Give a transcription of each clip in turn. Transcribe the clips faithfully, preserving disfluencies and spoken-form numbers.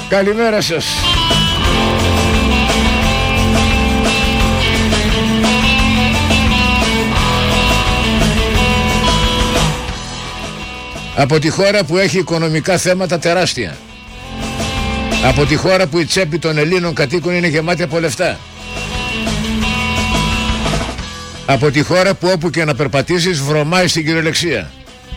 Καλημέρα σας. Από τη χώρα που έχει οικονομικά θέματα τεράστια, από τη χώρα που η τσέπη των Ελλήνων κατοίκων είναι γεμάτη από λεφτά, από τη χώρα που όπου και να περπατήσεις βρωμάει στην κυριολεξία.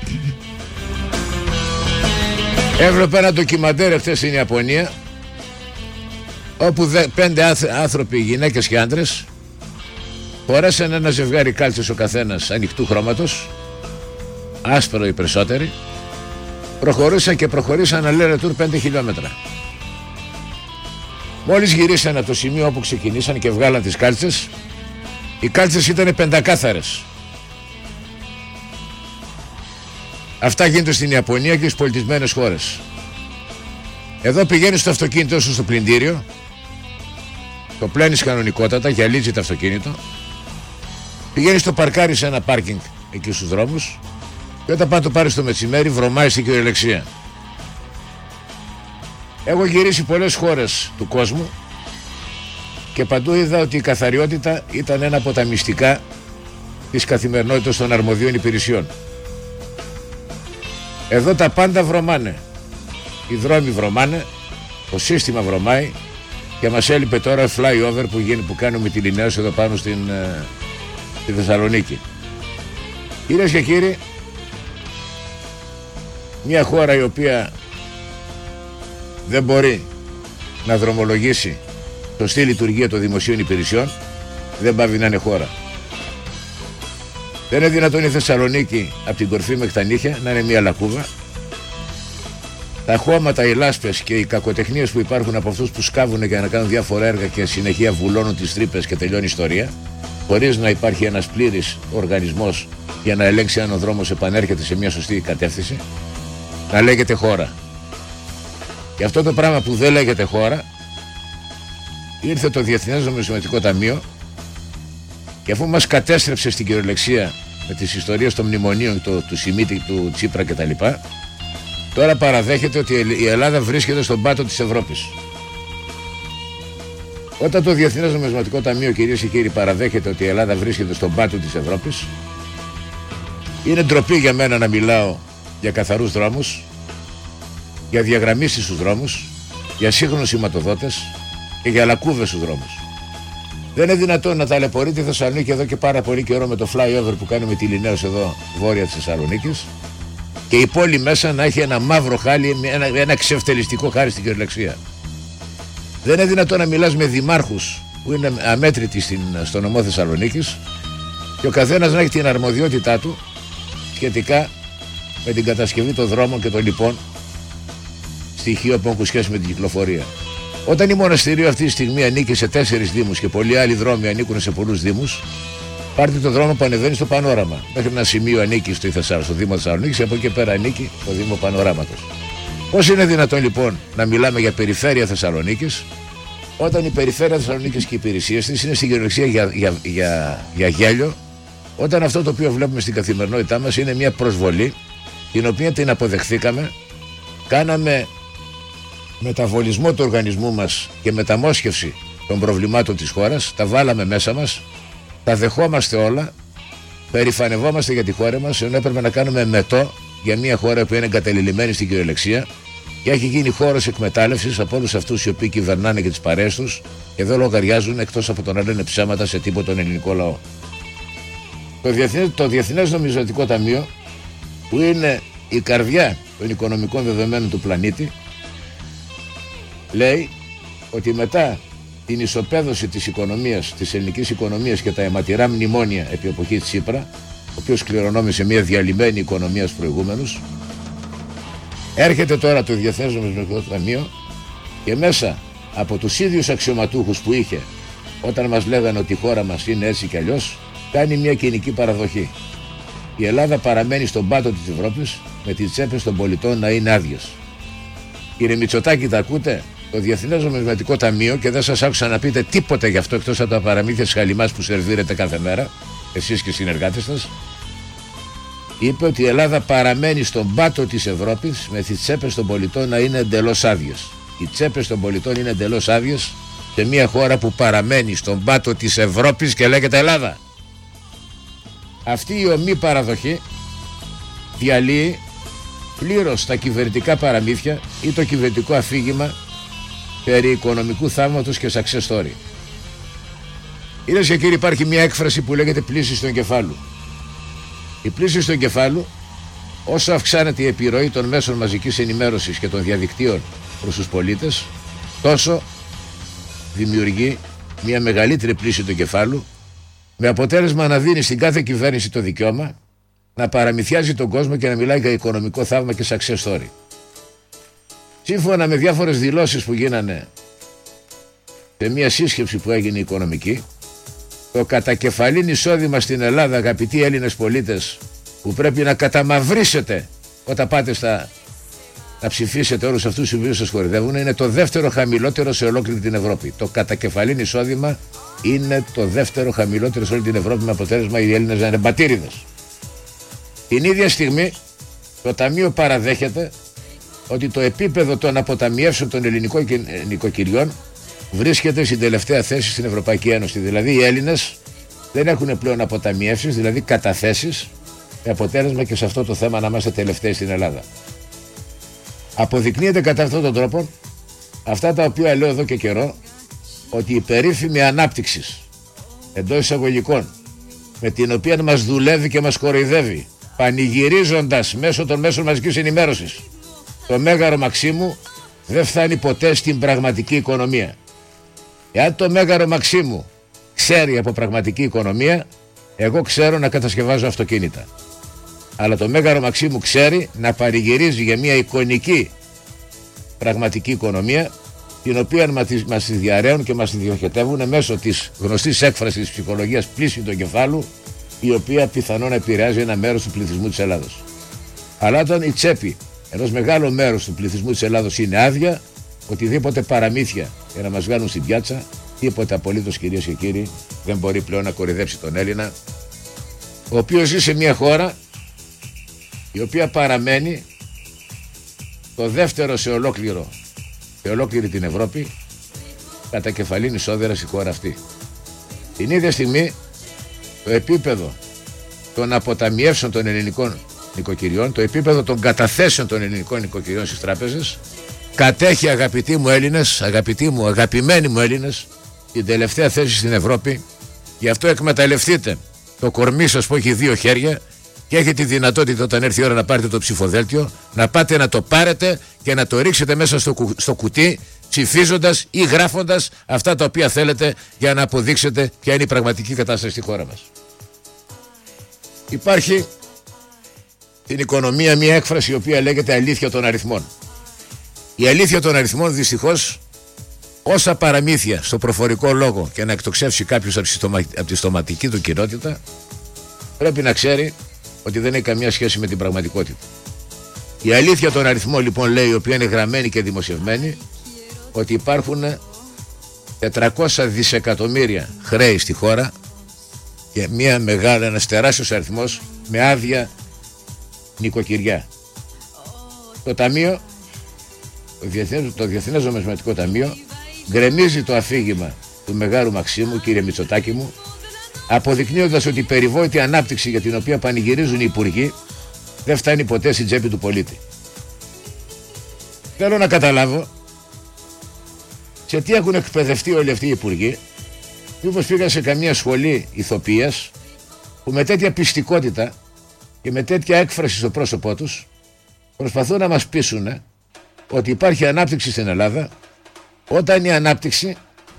Έβλεπα ένα ντοκιμαντέρ χθες στην Ιαπωνία, όπου δε, πέντε άνθρωποι, γυναίκες και άντρες, φορέσαν ένα ζευγάρι κάλτσες ο καθένας ανοιχτού χρώματος, άσπρο οι περισσότεροι, προχωρήσαν και προχωρήσαν να λένε τουρ πέντε χιλιόμετρα. Μόλις γυρίσαν από το σημείο όπου ξεκινήσαν και βγάλαν τις κάλτσες, οι κάλτσες ήταν πεντακάθαρες. Αυτά γίνονται στην Ιαπωνία και στις πολιτισμένες χώρες. Εδώ πηγαίνεις στο αυτοκίνητο σου στο πλυντήριο, το πλένεις κανονικότατα, γυαλίζει το αυτοκίνητο, πηγαίνεις στο παρκάρι σε ένα πάρκινγκ εκεί στους δρόμους και όταν πάει το πάρεις το μεσημέρι βρωμάει στην κυριολεξία. Έχω γυρίσει πολλές χώρες του κόσμου και παντού είδα ότι η καθαριότητα ήταν ένα από τα μυστικά της καθημερινότητας των αρμοδίων υπηρεσιών. Εδώ τα πάντα βρωμάνε. Οι δρόμοι βρωμάνε, το σύστημα βρωμάει και μας έλειπε τώρα flyover που, γίνει, που κάνουμε τη Λινέως εδώ πάνω στην ε, στη Θεσσαλονίκη. Κυρίες και κύριοι, μια χώρα η οποία δεν μπορεί να δρομολογήσει σωστή λειτουργία των δημοσίων υπηρεσιών δεν πάβει να είναι χώρα. Δεν είναι δυνατόν η Θεσσαλονίκη από την κορφή μέχρι τα νύχια να είναι μια λακκούβα. Τα χώματα, οι λάσπες και οι κακοτεχνίες που υπάρχουν από αυτούς που σκάβουν για να κάνουν διάφορα έργα και συνεχεία βουλώνουν τις τρύπες και τελειώνει η ιστορία, χωρίς να υπάρχει ένας πλήρης οργανισμός για να ελέγξει αν ο δρόμος επανέρχεται σε μια σωστή κατεύθυνση, να λέγεται χώρα. Και αυτό το πράγμα που δεν λέγεται χώρα, ήρθε το Διεθνές Νομισματικό Ταμείο και αφού μας κατέστρεψε στην κυριολεξία με τις ιστορίες των μνημονίων του, του Σιμίτη, του Τσίπρα κτλ., τώρα παραδέχεται ότι η Ελλάδα βρίσκεται στον πάτο της Ευρώπης. Όταν το Διεθνές Νομισματικό Ταμείο, κυρίες και κύριοι, παραδέχεται ότι η Ελλάδα βρίσκεται στον πάτο της Ευρώπης, είναι ντροπή για μένα να μιλάω για καθαρούς δρόμους, για διαγραμμίσεις στους δρόμους, για σύγχρονους σηματοδότες και για λακκούβες στους δρόμους. Δεν είναι δυνατόν να ταλαιπωρεί τη Θεσσαλονίκη εδώ και πάρα πολύ καιρό με το flyover που κάνουμε τη Λινέως εδώ βόρεια της Θεσσαλονίκης και η πόλη μέσα να έχει ένα μαύρο χάλι, ένα, ένα ξεφτελιστικό χάρι στην κυριολεξία. Δεν είναι δυνατόν να μιλάς με δημάρχους που είναι αμέτρητοι στην, στο νομό Θεσσαλονίκης και ο καθένας να έχει την αρμοδιότητά του σχετικά με την κατασκευή των δρόμων και των λοιπών στοιχείων που έχουν σχέση με την κυκλοφορία. Όταν η Μοναστηρίου αυτή τη στιγμή ανήκει σε τέσσερις δήμους και πολλοί άλλοι δρόμοι ανήκουν σε πολλούς δήμους, πάρτε το δρόμο που ανεβαίνει στο Πανόραμα. Μέχρι ένα σημείο ανήκει στο, Θεσσαλ, στο Δήμο Θεσσαλονίκης και από εκεί πέρα ανήκει στο Δήμο Πανοράματος. Πώς είναι δυνατόν λοιπόν να μιλάμε για περιφέρεια Θεσσαλονίκης, όταν η περιφέρεια Θεσσαλονίκης και οι υπηρεσίες της είναι στην κυριολεξία για, για, για, για γέλιο, όταν αυτό το οποίο βλέπουμε στην καθημερινότητά μας είναι μια προσβολή, την οποία την αποδεχθήκαμε, κάναμε μεταβολισμό του οργανισμού μας και μεταμόσχευση των προβλημάτων της χώρας, τα βάλαμε μέσα μας, τα δεχόμαστε όλα, περηφανευόμαστε για τη χώρα μας, ενώ έπρεπε να κάνουμε μετό για μια χώρα που είναι εγκαταλειμμένη στην κυριολεξία και έχει γίνει χώρος εκμετάλλευσης από όλους αυτούς οι οποίοι κυβερνάνε και τις παρέες τους και δεν λογαριάζουν εκτός από το να λένε ψέματα σε τίποτα τον ελληνικό λαό. Το Διεθνές, το Διεθνές Νομισματικό Ταμείο, που είναι η καρδιά των οικονομικών δεδομένων του πλανήτη, λέει ότι μετά την ισοπαίδωση της οικονομίας, της ελληνικής οικονομίας και τα αιματηρά μνημόνια επί εποχή Τσίπρα, ο οποίος κληρονόμησε μια διαλυμένη οικονομία στους προηγούμενους, έρχεται τώρα το Διεθνές Νομισματικό Ταμείο και μέσα από τους ίδιους αξιωματούχους που είχε όταν μας λέγανε ότι η χώρα μας είναι έτσι κι αλλιώς, κάνει μια κοινική παραδοχή. Η Ελλάδα παραμένει στον πάτο της Ευρώπης με τις τσέπες των πολιτών να είναι άδειες. Κύριε Μητσοτάκη, τα ακούτε? Το Διεθνές Νομισματικό Ταμείο, και δεν σας άκουσα να πείτε τίποτα γι' αυτό εκτός από τα παραμύθια της χαλιμάς που σερβίρετε κάθε μέρα, εσείς και οι συνεργάτες σας, είπε ότι η Ελλάδα παραμένει στον πάτο της Ευρώπης με τις τσέπες των πολιτών να είναι εντελώς άδειες. οι τσέπες των πολιτών είναι εντελώς άδειες σε μια χώρα που παραμένει στον πάτο της Ευρώπης και λέγεται Ελλάδα. Αυτή η ομή παραδοχή διαλύει πλήρως τα κυβερνητικά παραμύθια ή το κυβερνητικό αφήγημα περί οικονομικού θαύματος και success story. Κυρίες και κύριοι, υπάρχει μια έκφραση που λέγεται πλύση του εγκεφάλου. Η πλύση του εγκεφάλου, όσο αυξάνεται η επιρροή των μέσων μαζικής ενημέρωσης και των διαδικτύων προς τους πολίτες, τόσο δημιουργεί μια μεγαλύτερη πλύση του εγκεφάλου, με αποτέλεσμα να δίνει στην κάθε κυβέρνηση το δικαίωμα να παραμυθιάζει τον κόσμο και να μιλάει για οικονομικό θαύμα και success story. Σύμφωνα με διάφορες δηλώσεις που γίνανε σε μια σύσκεψη που έγινε οικονομική, το κατακεφαλήν εισόδημα στην Ελλάδα, αγαπητοί Έλληνες πολίτες, που πρέπει να καταμαυρίσετε όταν πάτε στα, να ψηφίσετε όλους αυτούς τους οποίους σας κορυδεύουν, είναι το δεύτερο χαμηλότερο σε ολόκληρη την Ευρώπη. Το κατακεφαλήν εισόδημα είναι το δεύτερο χαμηλότερο σε όλη την Ευρώπη, με αποτέλεσμα οι Έλληνες να είναι μπατήριδες. Την ίδια στιγμή το Ταμείο παραδέχεται ότι το επίπεδο των αποταμιεύσεων των ελληνικών νοικοκυριών βρίσκεται στην τελευταία θέση στην Ευρωπαϊκή Ένωση. Δηλαδή οι Έλληνες δεν έχουν πλέον αποταμιεύσεις, δηλαδή καταθέσεις, με αποτέλεσμα και σε αυτό το θέμα να είμαστε τελευταίοι στην Ελλάδα. Αποδεικνύεται κατά αυτόν τον τρόπο αυτά τα οποία λέω εδώ και καιρό, ότι η περίφημη ανάπτυξη εντός εισαγωγικών, με την οποία μας δουλεύει και μας κοροϊδεύει, πανηγυρίζοντας μέσω των μέσων μαζικής ενημέρωσης το Μέγαρο Μαξίμου, δεν φτάνει ποτέ στην πραγματική οικονομία. Εάν το Μέγαρο Μαξίμου ξέρει από πραγματική οικονομία, εγώ ξέρω να κατασκευάζω αυτοκίνητα. Αλλά το Μέγαρο Μαξίμου ξέρει να πανηγυρίζει για μια εικονική πραγματική οικονομία, την οποία μας τη διαρρέουν και μας τη διοχετεύουν μέσω της γνωστής έκφρασης της ψυχολογίας πλύση του εγκεφάλου, η οποία πιθανόν επηρεάζει ένα μέρος του πληθυσμού της Ελλάδος. Αλλά όταν η τσέπη ενός μεγάλου μέρους του πληθυσμού της Ελλάδος είναι άδεια, οτιδήποτε παραμύθια για να μας βγάλουν στην πιάτσα, τίποτε απολύτως, κυρίες και κύριοι, δεν μπορεί πλέον να κορυδέψει τον Έλληνα, ο οποίος ζει σε μια χώρα η οποία παραμένει το δεύτερο σε ολόκληρο σε ολόκληρη την Ευρώπη κατά κεφαλήν εισόδερα στη χώρα αυτή. Την ίδια στιγμή το επίπεδο των αποταμιεύσεων των ελληνικών νοικοκυριών, το επίπεδο των καταθέσεων των ελληνικών νοικοκυριών στις τράπεζες, κατέχει, αγαπητοί μου Έλληνες, αγαπητοί μου, αγαπημένοι μου Έλληνες, την τελευταία θέση στην Ευρώπη. Γι' αυτό εκμεταλλευτείτε το κορμί σας που έχει δύο χέρια και έχει τη δυνατότητα, όταν έρθει η ώρα να πάρετε το ψηφοδέλτιο, να πάτε να το πάρετε και να το ρίξετε μέσα στο, κου, στο κουτί, ψηφίζοντας ή γράφοντας αυτά τα οποία θέλετε, για να αποδείξετε ποια είναι η πραγματική κατάσταση στη χώρα μας. Υπάρχει στην οικονομία μια έκφραση η οποία λέγεται αλήθεια των αριθμών. Η αλήθεια των αριθμών, δυστυχώς, όσα παραμύθια στο προφορικό λόγο και να εκτοξεύσει κάποιος από τη στοματική του κοινότητα, πρέπει να ξέρει ότι δεν έχει καμία σχέση με την πραγματικότητα. Η αλήθεια των αριθμών, λοιπόν, λέει, η οποία είναι γραμμένη και δημοσιευμένη, ότι υπάρχουν τετρακόσια δισεκατομμύρια χρέη στη χώρα και μια μεγάλη, ένας τεράστιος αριθμός με άδεια νοικοκυριά. Το Ταμείο, το Διεθνές, το Διεθνές Νομισματικό Ταμείο, γκρεμίζει το αφήγημα του Μεγάλου Μαξίμου, κύριε Μητσοτάκη μου, αποδεικνύοντας ότι η περιβόητη ανάπτυξη για την οποία πανηγυρίζουν οι υπουργοί δεν φτάνει ποτέ στην τσέπη του πολίτη. Θέλω να καταλάβω σε τι έχουν εκπαιδευτεί όλοι αυτοί οι υπουργοί, μήπως πήγαν σε καμία σχολή ηθοποιίας που με τέτοια πιστικότητα και με τέτοια έκφραση στο πρόσωπό τους προσπαθούν να μας πείσουν ότι υπάρχει ανάπτυξη στην Ελλάδα, όταν η ανάπτυξη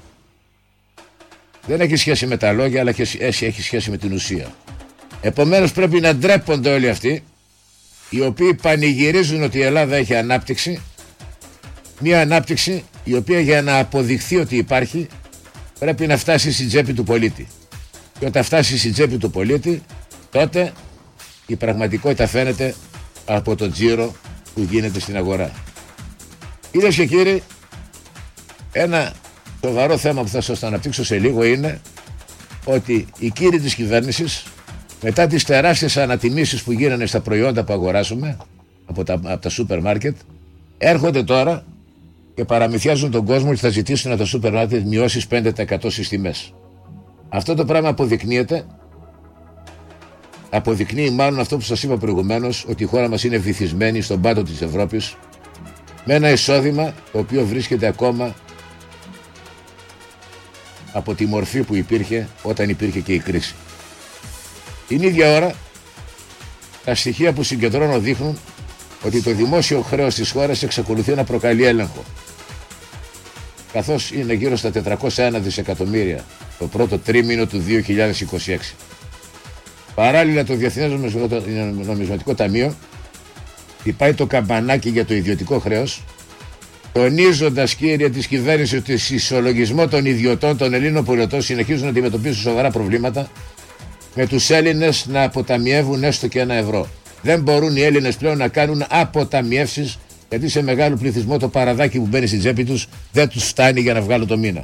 δεν έχει σχέση με τα λόγια, αλλά έχει σχέση με την ουσία. Επομένως πρέπει να ντρέπονται όλοι αυτοί οι οποίοι πανηγυρίζουν ότι η Ελλάδα έχει ανάπτυξη, μια ανάπτυξη η οποία, για να αποδειχθεί ότι υπάρχει, πρέπει να φτάσει στην τσέπη του πολίτη. Και όταν φτάσει στην τσέπη του πολίτη, τότε η πραγματικότητα φαίνεται από το τζίρο που γίνεται στην αγορά. Κυρίες και κύριοι, ένα σοβαρό θέμα που θα σας το αναπτύξω σε λίγο είναι ότι οι κύριοι της κυβέρνησης, μετά τις τεράστιες ανατιμήσεις που γίνανε στα προϊόντα που αγοράσουμε από τα, από τα σούπερ μάρκετ, έρχονται τώρα και παραμυθιάζουν τον κόσμο ότι θα ζητήσουν από τα σούπερ μάρκετ μειώσεις πέντε τοις εκατό στις τιμές. Αυτό το πράγμα αποδεικνύεται, αποδεικνύει μάλλον αυτό που σας είπα προηγουμένως, ότι η χώρα μας είναι βυθισμένη στον πάτο της Ευρώπης με ένα εισόδημα το οποίο βρίσκεται ακόμα από τη μορφή που υπήρχε όταν υπήρχε και η κρίση. Την ίδια ώρα, τα στοιχεία που συγκεντρώνω δείχνουν ότι το δημόσιο χρέος της χώρας εξακολουθεί να προκαλεί έλεγχο, καθώς είναι γύρω στα τετρακόσια ένα δισεκατομμύρια το πρώτο τρίμηνο του δύο χιλιάδες είκοσι έξι. Παράλληλα, το Διεθνές Νομισματικό Ταμείο χτυπάει το καμπανάκι για το ιδιωτικό χρέος, τονίζοντας, κύριε της κυβέρνησης, ότι στο ισολογισμό των ιδιωτών των Ελλήνων πολιτών συνεχίζουν να αντιμετωπίσουν σοβαρά προβλήματα, με τους Έλληνες να αποταμιεύουν έστω και ένα ευρώ. Δεν μπορούν οι Έλληνες πλέον να κάνουν αποταμιεύσεις, γιατί σε μεγάλο πληθυσμό το παραδάκι που μπαίνει στην τσέπη τους δεν τους φτάνει για να βγάλουν το μήνα.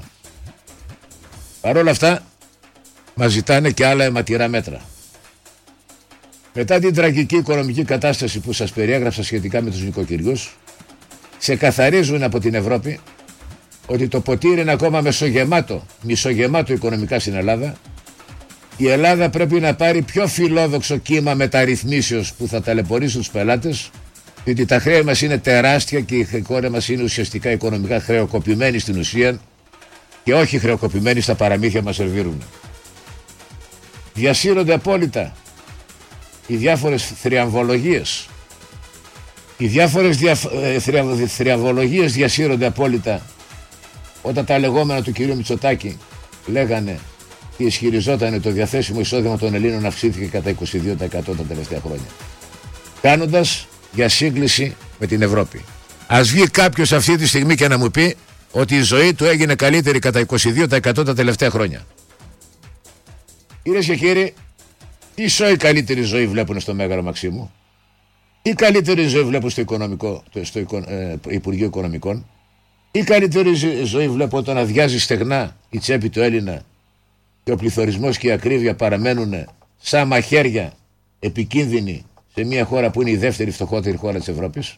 Παρ' όλα αυτά, μας ζητάνε και άλλα αιματηρά μέτρα. Μετά την τραγική οικονομική κατάσταση που σας περιέγραψα σχετικά με τους νοικοκυριούς, ξεκαθαρίζουν από την Ευρώπη ότι το ποτήρι είναι ακόμα μεσογεμάτο, μισογεμάτο οικονομικά στην Ελλάδα. Η Ελλάδα πρέπει να πάρει πιο φιλόδοξο κύμα μεταρρυθμίσεως που θα ταλαιπωρήσουν τους πελάτες, διότι τα χρέη μας είναι τεράστια και η χώρα μας είναι ουσιαστικά οικονομικά χρεοκοπημένη στην ουσία και όχι χρεοκοπημένοι στα παραμύθια μας σερβίρουν. Διασύρονται απόλυτα οι διάφορες θριαμβολογίες. Οι διάφορες δια... θρια... θριαμβολογίες διασύρονται απόλυτα όταν τα λεγόμενα του κυρίου Μητσοτάκη λέγανε και ισχυριζόταν το διαθέσιμο εισόδημα των Ελλήνων αυξήθηκε κατά είκοσι δύο τοις εκατό τα τελευταία χρόνια, κάνοντας για σύγκληση με την Ευρώπη. Ας βγει κάποιος αυτή τη στιγμή και να μου πει ότι η ζωή του έγινε καλύτερη κατά είκοσι δύο τοις εκατό τα τελευταία χρόνια. Κυρίες και κύριοι, τι ζωή καλύτερη ζωή βλέπουν στο Μέγαρο Μαξίμου, τι καλύτερη ζωή βλέπουν στο, οικονομικό, στο ε, Υπουργείο Οικονομικών, τι καλύτερη ζωή βλέπω όταν αδειάζει στεγνά η τσέπη του Έλληνα και ο πληθωρισμός και η ακρίβεια παραμένουν σαν μαχαίρια επικίνδυνοι σε μια χώρα που είναι η δεύτερη φτωχότερη χώρα της Ευρώπης.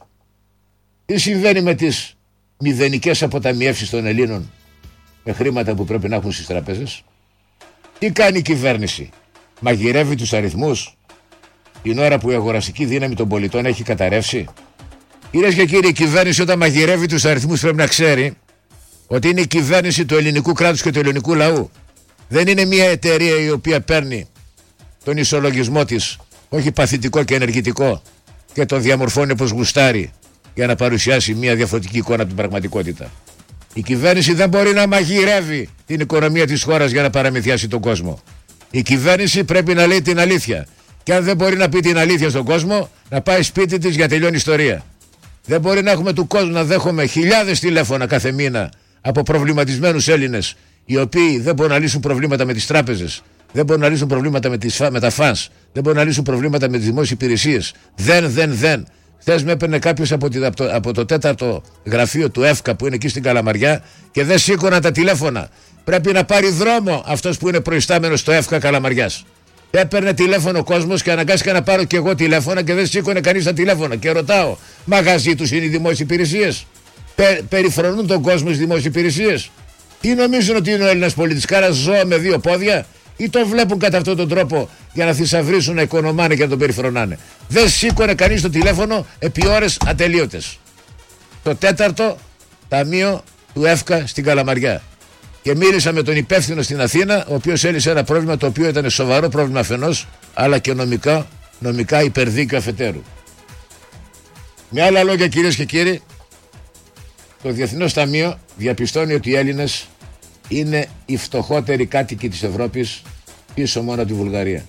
Τι συμβαίνει με τις μηδενικές αποταμιεύσεις των Ελλήνων με χρήματα που πρέπει να έχουν στις τραπέζες. Τι κάνει η κυβέρνηση, μαγειρεύει τους αριθμούς την ώρα που η αγοραστική δύναμη των πολιτών έχει καταρρεύσει. Κυρίες και κύριοι, η κυβέρνηση όταν μαγειρεύει τους αριθμούς πρέπει να ξέρει ότι είναι η κυβέρνηση του ελληνικού κράτους και του ελληνικού λαού. Δεν είναι μια εταιρεία η οποία παίρνει τον ισολογισμό της, όχι παθητικό και ενεργητικό, και τον διαμορφώνει όπως γουστάρει για να παρουσιάσει μια διαφορετική εικόνα από την πραγματικότητα. Η κυβέρνηση δεν μπορεί να μαγειρεύει την οικονομία της χώρας για να παραμυθιάσει τον κόσμο. Η κυβέρνηση πρέπει να λέει την αλήθεια. Και αν δεν μπορεί να πει την αλήθεια στον κόσμο, να πάει σπίτι της για τελειώνει ιστορία. Δεν μπορεί να έχουμε του κόσμου να δέχομαι χιλιάδες τηλέφωνα κάθε μήνα από προβληματισμένους Έλληνες, οι οποίοι δεν μπορούν να λύσουν προβλήματα με τις τράπεζες, δεν μπορούν να λύσουν προβλήματα με, τις, με τα φανς, δεν μπορούν να λύσουν προβλήματα με τις δημόσιες υπηρεσίες. Δεν, δεν, δεν. Χθες με έπαιρνε κάποιος από, από, το, από το τέταρτο γραφείο του ΕΦΚΑ που είναι εκεί στην Καλαμαριά και δεν σήκωναν τα τηλέφωνα. Πρέπει να πάρει δρόμο αυτός που είναι προϊστάμενος στο ΕΦΚΑ Καλαμαριάς. Έπαιρνε τηλέφωνο ο κόσμος και αναγκάστηκα να πάρω και εγώ τηλέφωνα και δεν σήκωνε κανείς τα τηλέφωνα. Και ρωτάω, μαγαζί τους είναι οι δημόσιες υπηρεσίες? Πε, περιφρονούν τον κόσμο στις δημόσιες υπηρεσίες? Τι νομίζουν ότι είναι ο Έλληνας πολίτης, κάρα ζώα με δύο πόδια, ή το βλέπουν κατά αυτόν τον τρόπο για να θησαυρίσουν, να οικονομάνε και να τον περιφρονάνε? Δεν σήκωνε κανείς το τηλέφωνο επί ώρες ατελείωτες. Το τέταρτο ταμείο του ΕΦΚΑ στην Καλαμαριά. Και μίλησα με τον υπεύθυνο στην Αθήνα, ο οποίος έλυσε ένα πρόβλημα το οποίο ήταν σοβαρό πρόβλημα αφενός, αλλά και νομικά, νομικά υπερδίκιο αφετέρου. Με άλλα λόγια, κυρίες και κύριοι, το Διεθνές Ταμείο διαπιστώνει ότι οι Έλληνες είναι οι φτωχότεροι κάτοικοι της Ευρώπης, πίσω μόνο από τη Βουλγαρία.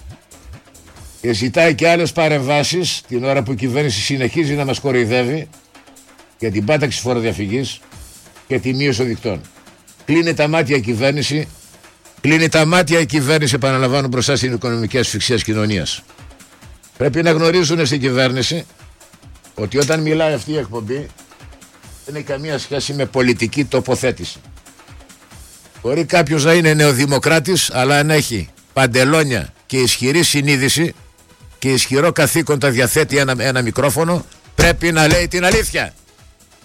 Και ζητάει και άλλες παρεμβάσεις την ώρα που η κυβέρνηση συνεχίζει να μας κοροϊδεύει για την πάταξη φοροδιαφυγής και τη μείωση των δικτών. Κλείνει τα μάτια η κυβέρνηση, κλείνει τα μάτια η κυβέρνηση, επαναλαμβάνω, μπροστά στην οικονομική ασφυξία της κοινωνίας. Πρέπει να γνωρίζουν στην κυβέρνηση ότι όταν μιλάει αυτή η εκπομπή δεν έχει καμία σχέση με πολιτική τοποθέτηση. Μπορεί κάποιος να είναι νεοδημοκράτης, αλλά αν έχει παντελόνια και ισχυρή συνείδηση και ισχυρό καθήκον τα διαθέτει ένα, ένα μικρόφωνο, πρέπει να λέει την αλήθεια.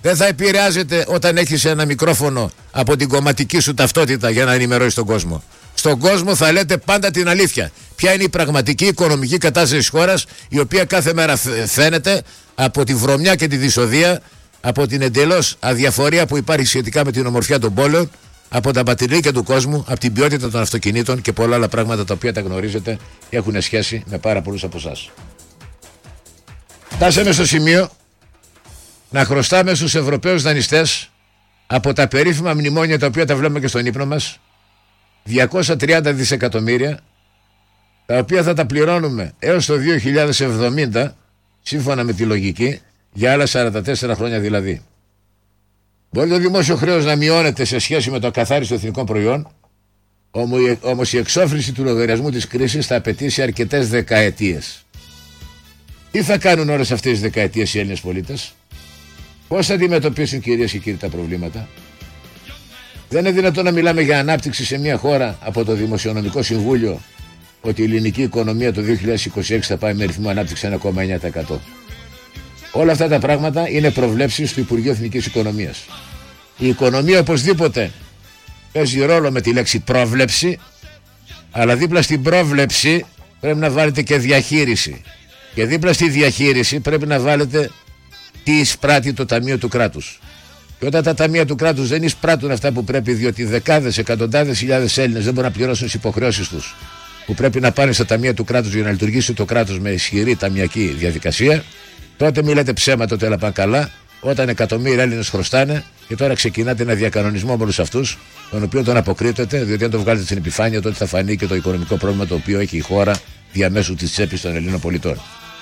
Δεν θα επηρεάζεται όταν έχεις ένα μικρόφωνο από την κομματική σου ταυτότητα για να ενημερώσεις τον κόσμο. Στον κόσμο θα λέτε πάντα την αλήθεια. Ποια είναι η πραγματική οικονομική κατάσταση της χώρας, η οποία κάθε μέρα φαίνεται από τη βρωμιά και τη δυσοδεία, από την εντελώς αδιαφορία που υπάρχει σχετικά με την ομορφιά των πόλεων, από τα μπατηρίκια του κόσμου, από την ποιότητα των αυτοκινήτων και πολλά άλλα πράγματα τα οποία τα γνωρίζετε και έχουν σχέση με πάρα πολλούς από εσάς. Φτάσαμε στο σημείο να χρωστάμε στους Ευρωπαίους δανειστές από τα περίφημα μνημόνια τα οποία τα βλέπουμε και στον ύπνο μας διακόσια τριάντα δισεκατομμύρια, τα οποία θα τα πληρώνουμε έως το δύο χιλιάδες εβδομήντα σύμφωνα με τη λογική, για άλλα σαράντα τέσσερα χρόνια δηλαδή. Μπορεί το δημόσιο χρέος να μειώνεται σε σχέση με το ακαθάριστο εθνικό προϊόν, όμως η εξόφληση του λογαριασμού της κρίσης θα απαιτήσει αρκετές δεκαετίες. Τι θα κάνουν όλες αυτές τις δεκαετίες οι Έλληνες πολίτες? Πώς θα αντιμετωπίσουν, κυρίες και κύριοι, τα προβλήματα? Δεν είναι δυνατόν να μιλάμε για ανάπτυξη σε μια χώρα από το Δημοσιονομικό Συμβούλιο ότι η ελληνική οικονομία το δύο χιλιάδες είκοσι έξι θα πάει με ρυθμό ανάπτυξη ένα κόμμα εννιά τοις εκατό. Όλα αυτά τα πράγματα είναι προβλέψεις του Υπουργείου Εθνικής Οικονομίας. Η οικονομία οπωσδήποτε παίζει ρόλο με τη λέξη πρόβλεψη, αλλά δίπλα στην πρόβλεψη πρέπει να βάλετε και διαχείριση. Και δίπλα στη διαχείριση πρέπει να βάλετε τι εισπράττει το Ταμείο του Κράτους. Και όταν τα ταμεία του κράτους δεν εισπράττουν αυτά που πρέπει, διότι δεκάδες, εκατοντάδες χιλιάδες Έλληνες δεν μπορούν να πληρώσουν τις υποχρεώσεις τους, που πρέπει να πάνε στα ταμεία του κράτους για να λειτουργήσει το κράτος με ισχυρή ταμιακή διαδικασία, τότε μιλάτε ψέματα ότι όλα πάνε καλά, όταν εκατομμύρια Έλληνες χρωστάνε και τώρα ξεκινάτε ένα διακανονισμό με όλους αυτούς, τον οποίο τον αποκρύπτετε, διότι αν το βγάλετε στην επιφάνεια, τότε θα φανεί και το οικονομικό πρόβλημα το οποίο έχει η χώρα διαμέσου της τσέπης των Ελλήνων πολιτών.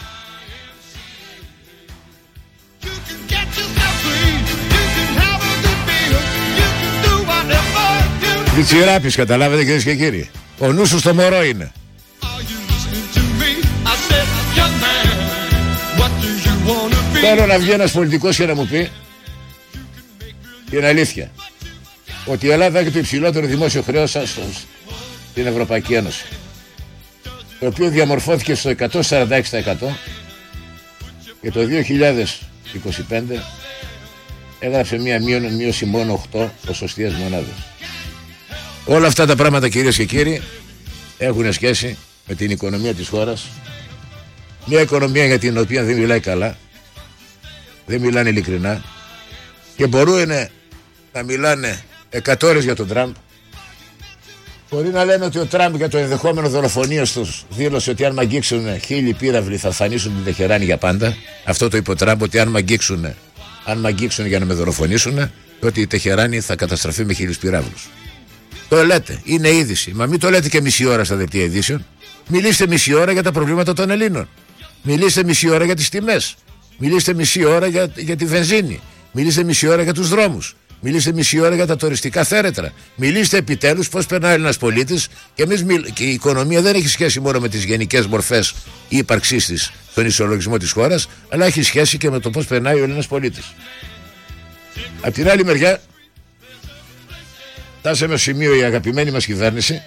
Διτσιράπης, καταλάβετε, κυρίες και κύριοι. Ο νους σου στο μωρό είναι. Θέλω να βγει ένας πολιτικός και να μου πει την αλήθεια, ότι η Ελλάδα έχει το υψηλότερο δημόσιο χρέος στην Ευρωπαϊκή Ένωση, το οποίο διαμορφώθηκε στο εκατόν σαράντα έξι τοις εκατό και το δύο χιλιάδες είκοσι πέντε έγραψε μια μείωση μόνο οκτώ ποσοστιαίες μονάδες. Όλα αυτά τα πράγματα, κυρίες και κύριοι, έχουν σχέση με την οικονομία της χώρας. Μια οικονομία για την οποία δεν μιλάει καλά, δεν μιλάνε ειλικρινά και μπορούν να μιλάνε εκατό ώρες για τον Τραμπ. Μπορεί να λένε ότι ο Τραμπ για το ενδεχόμενο δολοφονίας τους δήλωσε ότι αν μ' αγγίξουν χίλιοι πύραυλοι θα φανίσουν την Τεχεράνη για πάντα. Αυτό το είπε ο Τραμπ, ότι αν μ' αγγίξουν, αν μ' αγγίξουν για να με δολοφονήσουν, τότε η Τεχεράνη θα καταστραφεί με χίλιους πυράβλους. Το λέτε, είναι είδηση. Μα μην το λέτε και μισή ώρα στα δελτία ειδήσεων. Μιλήστε μισή ώρα για τα προβλήματα των Ελλήνων. Μιλήστε μισή ώρα για τις τιμές. Μιλήστε μισή ώρα για, για τη βενζίνη. Μιλήστε μισή ώρα για τους δρόμους. Μιλήστε μισή ώρα για τα τουριστικά θέρετρα. Μιλήστε επιτέλους πώς περνάει ένας πολίτης. Και, εμείς μιλ... και η οικονομία δεν έχει σχέση μόνο με τις γενικές μορφές ύπαρξής της στον ισολογισμό της χώρας, αλλά έχει σχέση και με το πώς περνάει ο Έλληνας πολίτης. Απ' την άλλη μεριά, φτάσαμε στο σημείο η αγαπημένη μας κυβέρνηση,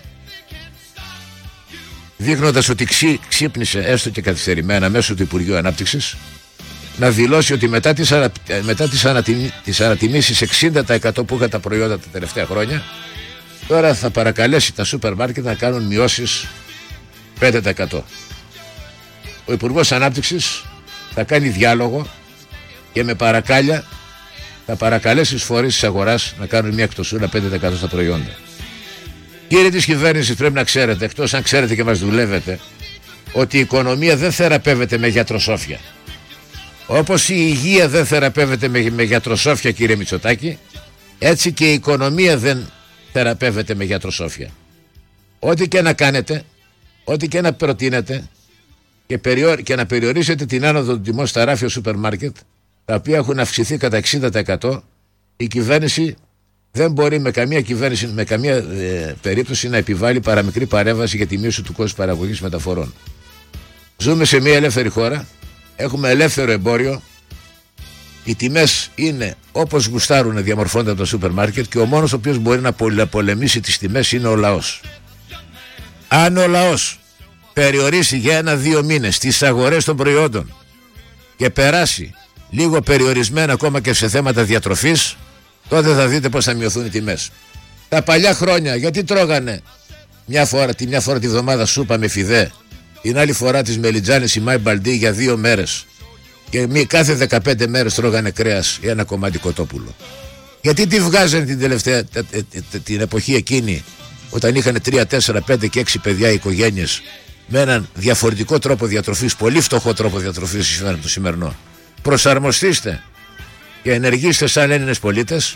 δείχνοντας ότι ξύ, ξύπνησε έστω και καθυστερημένα μέσω του Υπουργείου Ανάπτυξης, να δηλώσει ότι μετά τις, ανα, μετά τις, ανατιμ, τις ανατιμήσεις εξήντα τοις εκατό που είχαν τα προϊόντα τα τελευταία χρόνια, τώρα θα παρακαλέσει τα σούπερ μάρκετ να κάνουν μειώσεις πέντε τοις εκατό. Ο Υπουργός Ανάπτυξης θα κάνει διάλογο και με παρακάλια θα παρακαλέσει τους φορείς της αγοράς να κάνουν μια εκτοσούρα πέντε τοις εκατό στα προϊόντα. Κύριοι της κυβέρνησης, πρέπει να ξέρετε, εκτός αν ξέρετε και μας δουλεύετε, ότι η οικονομία δεν θεραπεύεται με γιατροσόφια. Όπως η υγεία δεν θεραπεύεται με, με γιατροσόφια, κύριε Μητσοτάκη, έτσι και η οικονομία δεν θεραπεύεται με γιατροσόφια. Ό,τι και να κάνετε, ό,τι και να προτείνετε και, περιορ, και να περιορίσετε την άνοδο των τιμών στα ράφια σούπερ μάρκετ, τα οποία έχουν αυξηθεί κατά εξήντα τοις εκατό, η κυβέρνηση δεν μπορεί με καμία κυβέρνηση, με καμία ε, περίπτωση να επιβάλλει παραμικρή παρέμβαση για τη μείωση του κόστους παραγωγής μεταφορών. Ζούμε σε μια ελεύθερη χώρα, έχουμε ελεύθερο εμπόριο, οι τιμές είναι όπως γουστάρουν να διαμορφώνονται από το σούπερ μάρκετ και ο μόνος ο οποίος μπορεί να πολεμήσει τις τιμές είναι ο λαός. Αν ο λαός περιορίσει για ένα-δύο μήνες τις αγορές των προϊόντων και περάσει λίγο περιορισμένα ακόμα και σε θέματα διατροφής, τότε θα δείτε πως θα μειωθούν οι τιμές. Τα παλιά χρόνια γιατί τρώγανε μια φορά, τη μια φορά τη βδομάδα σούπα με φιδέ, την άλλη φορά τις μελιτζάνες η Μάη Μπαλντί για δύο μέρες και μη, κάθε δεκαπέντε μέρες τρώγανε κρέας ή ένα κομμάτι κοτόπουλο. Γιατί τη βγάζανε την τελευταία την εποχή εκείνη, όταν είχαν τρία, τέσσερα, πέντε και έξι παιδιά οι οικογένειες, με έναν διαφορετικό τρόπο διατροφής, πολύ φτωχό τρόπο διατροφής σήμερα το σημερινό. Προσαρμοστήστε και ενεργήστε σαν Έλληνες πολίτες.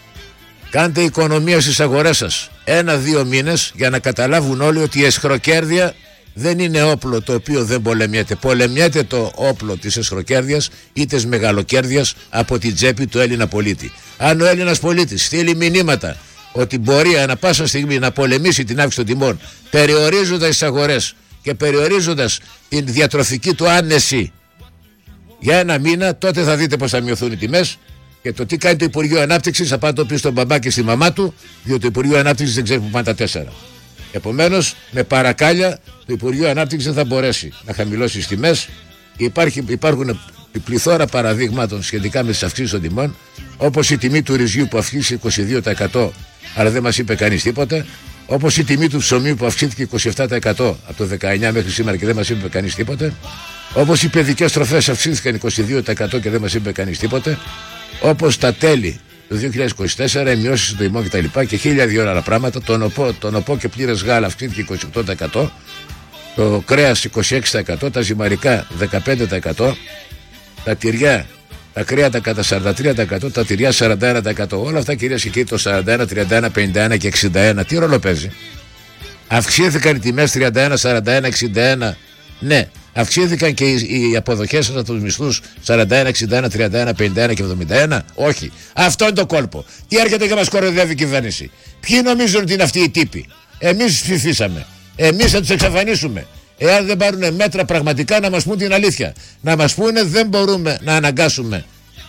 Κάντε οικονομία στις αγορές σας ένα-δύο μήνες για να καταλάβουν όλοι ότι η αισχροκέρδεια δεν είναι όπλο το οποίο δεν πολεμιέται. Πολεμιέται το όπλο της αισχροκέρδειας ή της μεγαλοκέρδειας από την τσέπη του Έλληνα πολίτη. Αν ο Έλληνας πολίτης στείλει μηνύματα ότι μπορεί ανα πάσα στιγμή να πολεμήσει την αύξηση των τιμών, περιορίζοντας τις αγορές και περιορίζοντας την διατροφική του άνεση για ένα μήνα, τότε θα δείτε πως θα μειωθούν οι τιμές. Και το τι κάνει το Υπουργείο Ανάπτυξης θα πάει το πει στον μπαμπά και στη μαμά του, διότι το Υπουργείο Ανάπτυξης δεν ξέρει που πάνε τα τέσσερα. Επομένως, με παρακάλια, το Υπουργείο Ανάπτυξης δεν θα μπορέσει να χαμηλώσει τις τιμές. Υπάρχει, υπάρχουν πληθώρα παραδείγματων σχετικά με τις αυξήσεις των τιμών, όπως η τιμή του ρυζιού που αυξήθηκε είκοσι δύο τοις εκατό, αλλά δεν μας είπε κανείς τίποτα. Όπως η τιμή του ψωμίου που αυξήθηκε είκοσι επτά τοις εκατό από το δεκαεννιά μέχρι σήμερα και δεν μας είπε κανείς τίποτα. Όπως οι παιδικές τροφές αυξήθηκαν είκοσι δύο τοις εκατό και δεν μας είπε κανείς τίποτα. Όπως τα τέλη του δύο χιλιάδες είκοσι τέσσερα, οι μειώσεις των τιμών κτλ. Και, και χίλια δύο άλλα πράγματα. Το νοπό, το νοπό και πλήρες γάλα αυξήθηκε είκοσι οκτώ τοις εκατό. Το κρέας είκοσι έξι τοις εκατό. Τα ζυμαρικά δεκαπέντε τοις εκατό. Τα τυριά, τα κρέατα κατά σαράντα τρία τοις εκατό. Τα τυριά σαράντα ένα τοις εκατό. Όλα αυτά, κυρίες και κύριοι, το σαράντα ένα, τριάντα ένα, πενήντα ένα και εξήντα ένα. Τι ρόλο παίζει? Αυξήθηκαν οι τιμές τριάντα ένα, σαράντα ένα, εξήντα ένα. Ναι. Αυξήθηκαν και οι αποδοχές σας από τους μισθούς σαράντα ένα, εξήντα ένα, τριάντα ένα, πενήντα ένα και εβδομήντα ένα. Όχι. Αυτό είναι το κόλπο. Τι έρχεται και μας κοροϊδεύει η κυβέρνηση? Ποιοι νομίζουν ότι είναι αυτοί οι τύποι? Εμείς ψηφίσαμε. Εμείς θα τους εξαφανίσουμε. Εάν δεν πάρουν μέτρα πραγματικά να μας πούν την αλήθεια. Να μας πούνε δεν μπορούμε να αναγκάσουμε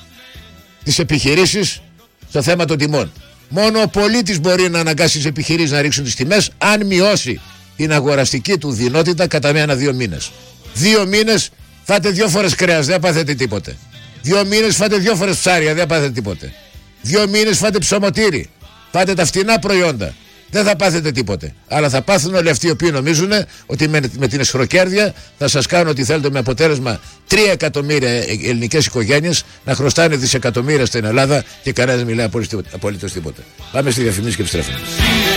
τις επιχειρήσεις στο θέμα των τιμών. Μόνο ο πολίτης μπορεί να αναγκάσει τις επιχειρήσεις να ρίξουν τις τιμές αν μειώσει την αγοραστική του δυνότητα κατά με ένα-δύο μήνες. Δύο μήνες φάτε δύο φορές κρέας, δεν πάθετε τίποτε. Δύο μήνες φάτε δύο φορές ψάρια, δεν πάθετε τίποτε. Δύο μήνες φάτε ψωμοτήρι, φάτε τα φτηνά προϊόντα, δεν θα πάθετε τίποτε. Αλλά θα πάθουν όλοι αυτοί οι οποίοι νομίζουν ότι με, με την αισχροκέρδεια θα σας κάνουν ό,τι θέλετε, με αποτέλεσμα τρία εκατομμύρια ελληνικές οικογένειες να χρωστάνε δισεκατομμύρια στην Ελλάδα και κανένας μιλάει απολύτως τίποτε. Πάμε στη διαφημίση και επιστρέφουμε.